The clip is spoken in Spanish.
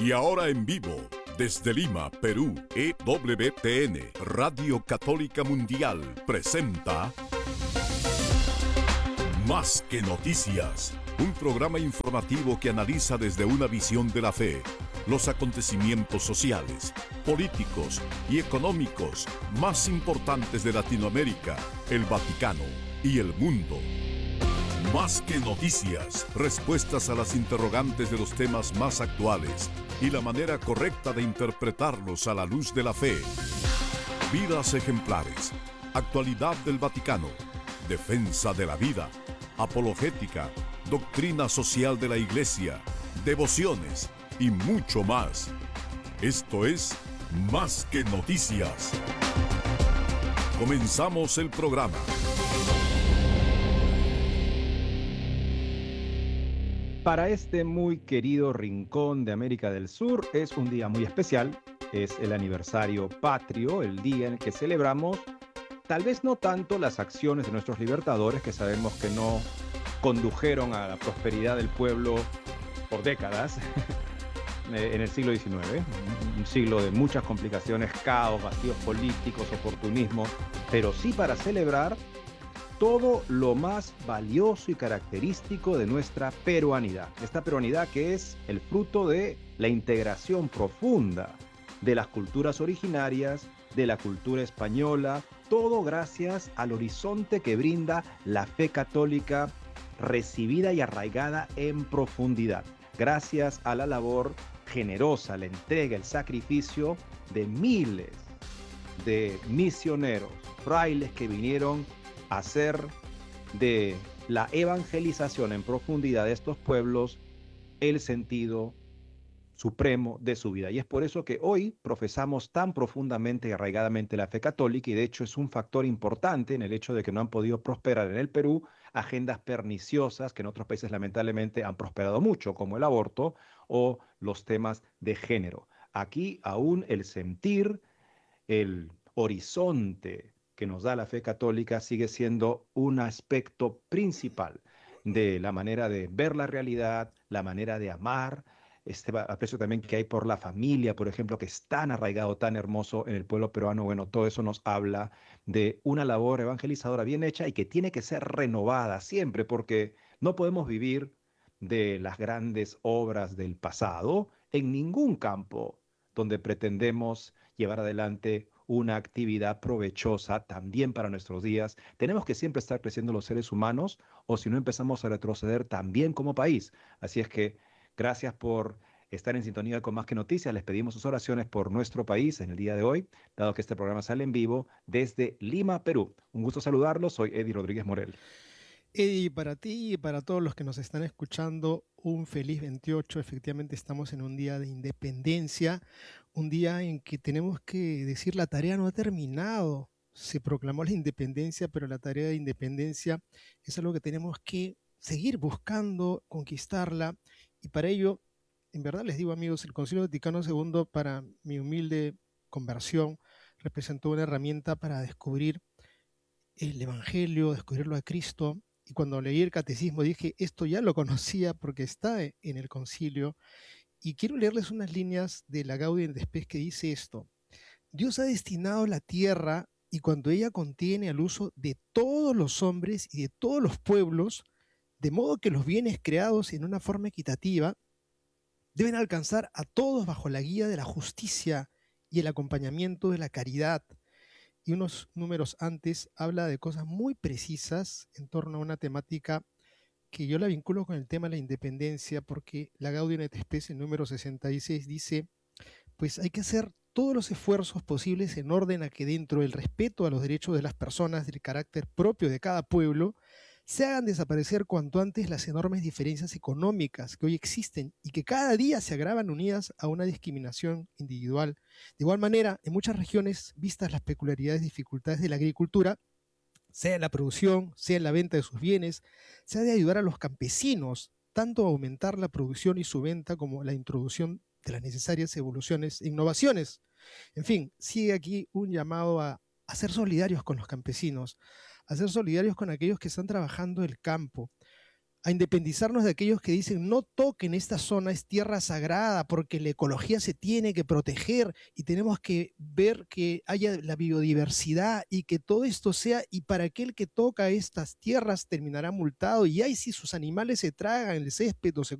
Y ahora en vivo, desde Lima, Perú, EWTN, Radio Católica Mundial, presenta Más que Noticias, un programa informativo que analiza desde una visión de la fe los acontecimientos sociales, políticos y económicos más importantes de Latinoamérica, el Vaticano y el mundo. Más que noticias, respuestas a las interrogantes de los temas más actuales y la manera correcta de interpretarlos a la luz de la fe. Vidas ejemplares, actualidad del Vaticano, defensa de la vida, apologética, doctrina social de la Iglesia, devociones y mucho más. Esto es Más que Noticias. Comenzamos el programa. Para este muy querido rincón de América del Sur es un día muy especial. Es el aniversario patrio, el día en el que celebramos tal vez no tanto las acciones de nuestros libertadores, que sabemos que no condujeron a la prosperidad del pueblo por décadas en el siglo XIX, un siglo de muchas complicaciones, caos, vacíos políticos, oportunismo, pero sí para celebrar todo lo más valioso y característico de nuestra peruanidad. Esta peruanidad que es el fruto de la integración profunda de las culturas originarias, de la cultura española, todo gracias al horizonte que brinda la fe católica recibida y arraigada en profundidad, gracias a la labor generosa, la entrega, el sacrificio de miles de misioneros, frailes que vinieron hacer de la evangelización en profundidad de estos pueblos el sentido supremo de su vida. Y es por eso que hoy profesamos tan profundamente y arraigadamente la fe católica, y de hecho es un factor importante en el hecho de que no han podido prosperar en el Perú agendas perniciosas que en otros países lamentablemente han prosperado mucho, como el aborto o los temas de género. Aquí aún el sentir, el horizonte que nos da la fe católica sigue siendo un aspecto principal de la manera de ver la realidad, la manera de amar, este aprecio también que hay por la familia, por ejemplo, que es tan arraigado, tan hermoso en el pueblo peruano. Bueno, todo eso nos habla de una labor evangelizadora bien hecha y que tiene que ser renovada siempre, porque no podemos vivir de las grandes obras del pasado en ningún campo donde pretendemos llevar adelante una actividad provechosa también para nuestros días. Tenemos que siempre estar creciendo los seres humanos, o si no empezamos a retroceder también como país. Así es que gracias por estar en sintonía con Más que Noticias. Les pedimos sus oraciones por nuestro país en el día de hoy, dado que este programa sale en vivo desde Lima, Perú. Un gusto saludarlos. Soy Eddie Rodríguez Morel. Eddie, para ti y para todos los que nos están escuchando, un feliz 28. Efectivamente estamos en un día de independencia, un día en que tenemos que decir la tarea no ha terminado. Se proclamó la independencia, pero la tarea de independencia es algo que tenemos que seguir buscando, conquistarla, y para ello, en verdad les digo, amigos, el Concilio Vaticano II, para mi humilde conversión, representó una herramienta para descubrir el Evangelio, descubrirlo a Cristo. Y cuando leí el catecismo dije, esto ya lo conocía porque está en el concilio. Y quiero leerles unas líneas de la Gaudium et Spes que dice esto: Dios ha destinado la tierra, y cuando ella contiene, al uso de todos los hombres y de todos los pueblos, de modo que los bienes creados en una forma equitativa deben alcanzar a todos bajo la guía de la justicia y el acompañamiento de la caridad. Y unos números antes habla de cosas muy precisas en torno a una temática que yo la vinculo con el tema de la independencia, porque la Gaudium et Spes, en número 66, dice, pues hay que hacer todos los esfuerzos posibles en orden a que, dentro del respeto a los derechos de las personas, del carácter propio de cada pueblo, se hagan desaparecer cuanto antes las enormes diferencias económicas que hoy existen y que cada día se agravan unidas a una discriminación individual. De igual manera, en muchas regiones, vistas las peculiaridades y dificultades de la agricultura, sea en la producción, sea en la venta de sus bienes, se ha de ayudar a los campesinos tanto a aumentar la producción y su venta como la introducción de las necesarias evoluciones e innovaciones. En fin, sigue aquí un llamado a ser solidarios con los campesinos, a ser solidarios con aquellos que están trabajando el campo, a independizarnos de aquellos que dicen no toquen esta zona, es tierra sagrada, porque la ecología se tiene que proteger y tenemos que ver que haya la biodiversidad y que todo esto sea, y para aquel que toca estas tierras terminará multado, y ahí si sus animales se tragan el césped o se